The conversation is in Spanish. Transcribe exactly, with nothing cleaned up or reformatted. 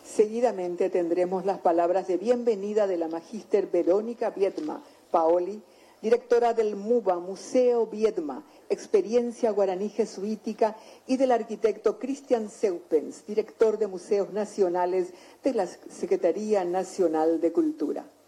Seguidamente tendremos las palabras de bienvenida de la magíster Verónica Viedma Paoli, directora del MUBA, Museo Viedma, Experiencia Guaraní Jesuítica, y del arquitecto Cristian Seupens, director de Museos Nacionales de la Secretaría Nacional de Cultura.